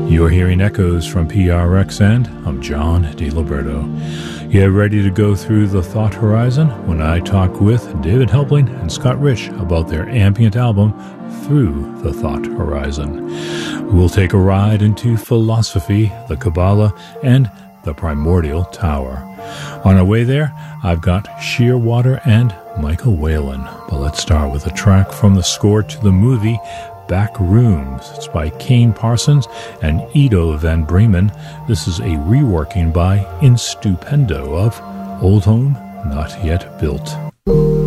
You're hearing echoes from PRX, and I'm John DiLiberto. Get ready to go through the thought horizon when I talk with David Helpling and Scott Rich about their ambient album, Through the Thought Horizon. We'll take a ride into philosophy, the Kabbalah, and the Primordial Tower. On our way there, I've got Shearwater and Michael Whalen. But let's start with a track from the score to the movie Back Rooms. It's by Kane Parsons and Ido Van Bremen. This is a reworking by Instupendo of Old Home Not Yet Built.